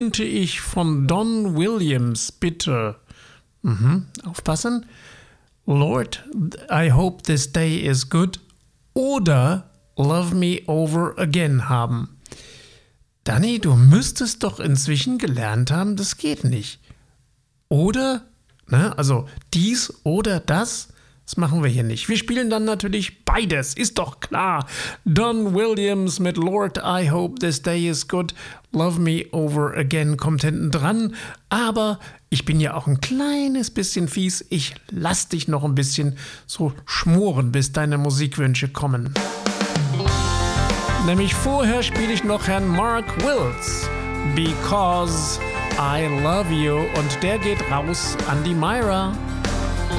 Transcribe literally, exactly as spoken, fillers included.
Könnte ich von Don Williams bitte, mhm, aufpassen, Lord, I hope this day is good oder Love Me Over Again haben? Dani, du müsstest doch inzwischen gelernt haben, das geht nicht. Oder, ne, also dies oder das, das machen wir hier nicht. Wir spielen dann natürlich beides, ist doch klar. Don Williams mit Lord, I hope this day is good. Love Me Over Again kommt hinten dran. Aber ich bin ja auch ein kleines bisschen fies. Ich lass dich noch ein bisschen so schmoren, bis deine Musikwünsche kommen. Nämlich vorher spiele ich noch Herrn Mark Wills. Because I Love You. Und der geht raus an die Myra.